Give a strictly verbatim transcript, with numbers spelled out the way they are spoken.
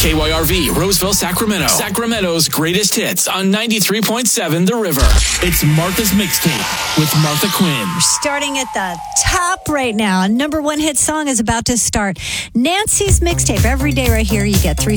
K Y R V, Roseville, Sacramento. Sacramento's greatest hits on ninety-three point seven The River. It's Martha's Mixtape with Martha Quinn. Starting at the top right now. Number one hit song is about to start. Nancy's Mixtape. Every day right here you get three